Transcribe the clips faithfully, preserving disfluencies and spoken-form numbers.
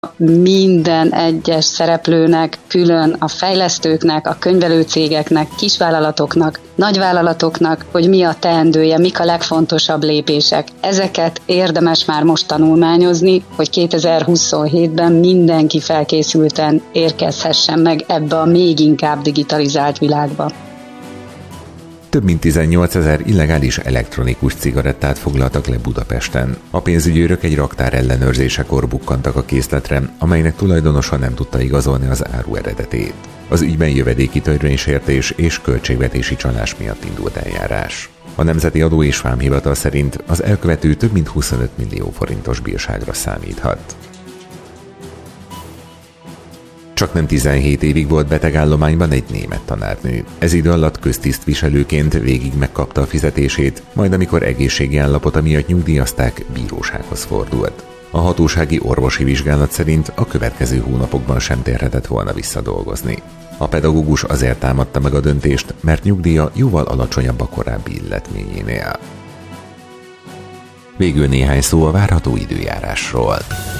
Minden egyes szereplőnek, külön a fejlesztőknek, a könyvelőcégeknek, kisvállalatoknak, nagyvállalatoknak, hogy mi a teendője, mik a legfontosabb lépések. Ezeket érdemes már most tanulmányozni, hogy kétezer-huszonhétben mindenki felkészülten érkezhessen meg ebbe a még inkább digitalizált világba. Több mint tizennyolcezer illegális elektronikus cigarettát foglaltak le Budapesten. A pénzügyőrök egy raktár ellenőrzésekor bukkantak a készletre, amelynek tulajdonosa nem tudta igazolni az áru eredetét. Az ügyben jövedéki törvénysértés és költségvetési csalás miatt indult eljárás. A Nemzeti Adó és Vámhivatal szerint az elkövető több mint huszonöt millió forintos bírságra számíthat. Csak nem tizenhét évig volt betegállományban egy német tanárnő. Ez idő alatt köztisztviselőként végig megkapta a fizetését, majd amikor egészségi állapota miatt nyugdíjazták, bírósághoz fordult. A hatósági orvosi vizsgálat szerint a következő hónapokban sem térhetett volna visszadolgozni. A pedagógus azért támadta meg a döntést, mert nyugdíja jóval alacsonyabb a korábbi illetményénél. Végül néhány szó a várható időjárásról.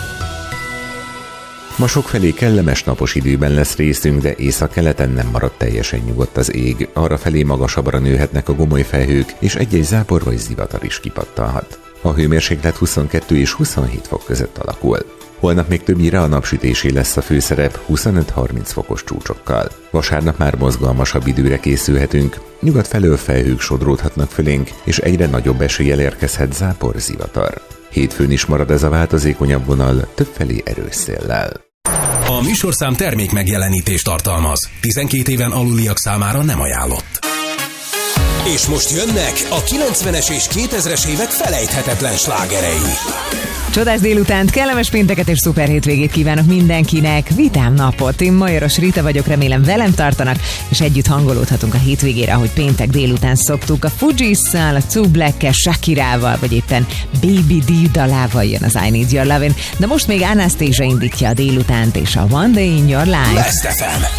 Ma sokfelé kellemes napos időben lesz részünk, de északkeleten nem maradt teljesen nyugodt az ég. Arrafelé magasabbra nőhetnek a gomoly felhők, és egy-egy zápor vagy zivatar is kipattanhat. A hőmérséklet huszonkettő és huszonhét fok között alakul. Holnap még többnyire a napsütésé lesz a főszerep huszonöt-harminc fokos csúcsokkal. Vasárnap már mozgalmasabb időre készülhetünk, nyugat felől felhők sodródhatnak fölénk, és egyre nagyobb eséllyel érkezhet zápor, zivatar. Hétfőn is marad ez a változékonyabb vonal, többfelé erős széllel. A műsorszám termék megjelenítést tartalmaz. tizenkét éven aluliak számára nem ajánlott. És most jönnek a kilencvenes és kétezres évek felejthetetlen slágerei. Csodás délutánt, kellemes pénteket és szuper hétvégét kívánok mindenkinek. Vitám napot. Én Majoros Rita vagyok, remélem velem tartanak, és együtt hangolódhatunk a hétvégére, ahogy péntek délután szoktuk. A Fugees-szal, a Two Black-kel, Shakirával, vagy éppen Baby D dalával jön az I Need Your Lovin'. De most még Anastasia indítja a délutánt, és a One Day in Your Life. Best ef em,